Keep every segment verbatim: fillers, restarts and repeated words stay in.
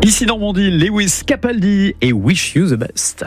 Ici Normandie, Lewis Capaldi et Wish You the Best.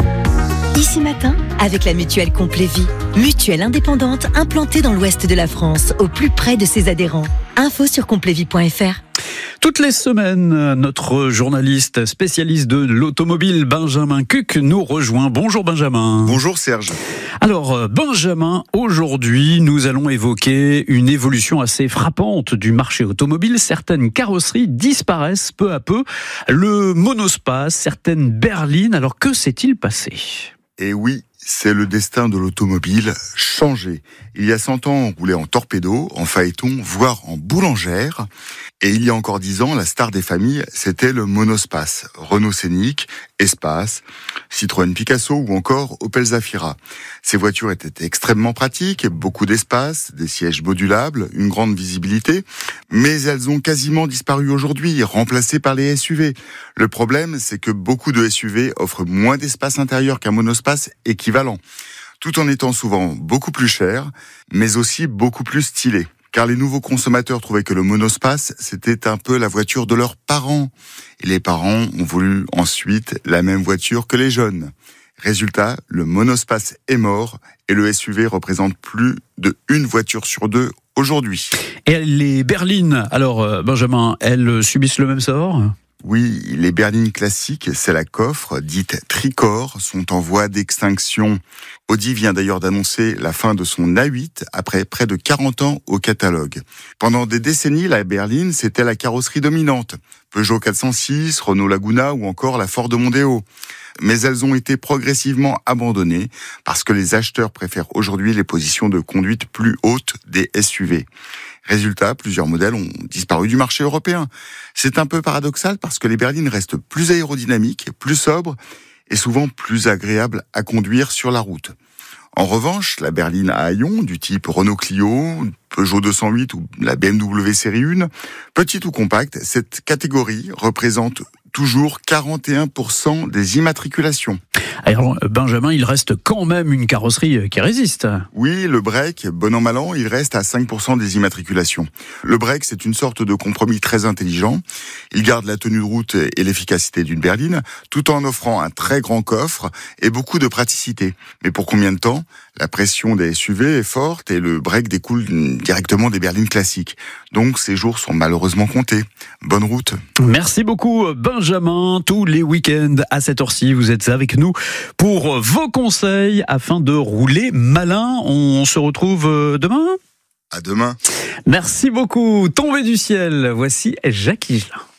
Ici Matin, avec la mutuelle Complet Vie. Mutuelle indépendante implantée dans l'ouest de la France, au plus près de ses adhérents. Info sur complet vie point f r. Toutes les semaines, notre journaliste spécialiste de l'automobile, Benjamin Cuc, nous rejoint. Bonjour Benjamin. Bonjour Serge. Alors Benjamin, aujourd'hui nous allons évoquer une évolution assez frappante du marché automobile. Certaines carrosseries disparaissent peu à peu. Le monospace, certaines berlines. Alors que s'est-il passé ? Eh oui, c'est le destin de l'automobile changé. Il y a cent ans, on roulait en torpedo, en phaéton, voire en boulangère. Et il y a encore dix ans, la star des familles, c'était le monospace. Renault Scénic, Espace, Citroën Picasso ou encore Opel Zafira. Ces voitures étaient extrêmement pratiques, beaucoup d'espace, des sièges modulables, une grande visibilité. Mais elles ont quasiment disparu aujourd'hui, remplacées par les S U V. Le problème, c'est que beaucoup de S U V offrent moins d'espace intérieur qu'un monospace équivalent, tout en étant souvent beaucoup plus cher, mais aussi beaucoup plus stylé. Car les nouveaux consommateurs trouvaient que le monospace, c'était un peu la voiture de leurs parents. Et les parents ont voulu ensuite la même voiture que les jeunes. Résultat, le monospace est mort et le S U V représente plus de une voiture sur deux aujourd'hui. Et les berlines, alors Benjamin, elles subissent le même sort ? Oui, les berlines classiques, c'est la coffre, dite tricorps, sont en voie d'extinction. Audi vient d'ailleurs d'annoncer la fin de son A huit après près de quarante ans au catalogue. Pendant des décennies, la berline, c'était la carrosserie dominante. Peugeot quatre cent six, Renault Laguna ou encore la Ford Mondeo. Mais elles ont été progressivement abandonnées parce que les acheteurs préfèrent aujourd'hui les positions de conduite plus hautes des S U V. Résultat, plusieurs modèles ont disparu du marché européen. C'est un peu paradoxal parce que les berlines restent plus aérodynamiques, plus sobres et souvent plus agréables à conduire sur la route. En revanche, la berline à haillons du type Renault Clio, Peugeot deux cent huit ou la B M W série un, petite ou compacte, cette catégorie représente toujours quarante et un pour cent des immatriculations. Alors Benjamin, il reste quand même une carrosserie qui résiste. Oui, le break, bon an mal an, il reste à cinq pour cent des immatriculations. Le break, c'est une sorte de compromis très intelligent. Il garde la tenue de route et l'efficacité d'une berline, tout en offrant un très grand coffre et beaucoup de praticité. Mais pour combien de temps ? La pression des S U V est forte et le break découle directement des berlines classiques. Donc ces jours sont malheureusement comptés. Bonne route. Merci beaucoup Benjamin. Tous les week-ends à cette heure-ci, vous êtes avec nous pour vos conseils afin de rouler malin. On se retrouve demain ? À demain. Merci beaucoup. Tombé du ciel, voici Jacques Higelin.